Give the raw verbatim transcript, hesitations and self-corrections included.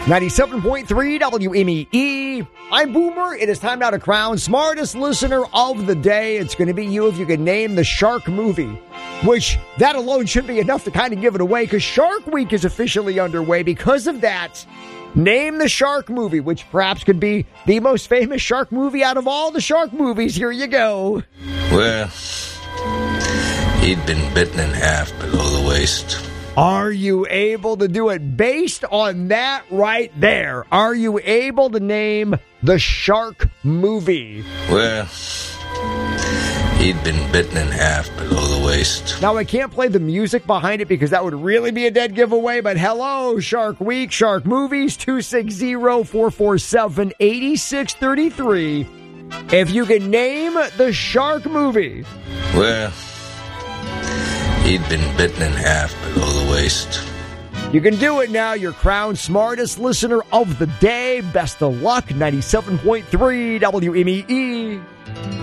ninety-seven point three W M E E. I'm Boomer. It is time now to crown smartest listener of the day. It's going to be you if you can name the Shark movie, which that alone should be enough to kind of give it away because Shark Week is officially underway. Because of that, name the Shark movie, which perhaps could be the most famous shark movie out of all the shark movies. Here you go. Well, he'd been bitten in half below the waist. Are you able to do it based on that right there? Are you able to name the Shark movie? Well, he'd been bitten in half below the waist. Now, I can't play the music behind it because that would really be a dead giveaway, but hello, Shark Week, Shark Movies, two six zero, four four seven, eight six three three. If you can name the Shark movie. Well, he'd been bitten in half below the waist. You can do it now. You're crowned smartest listener of the day. Best of luck. ninety-seven point three W M E E.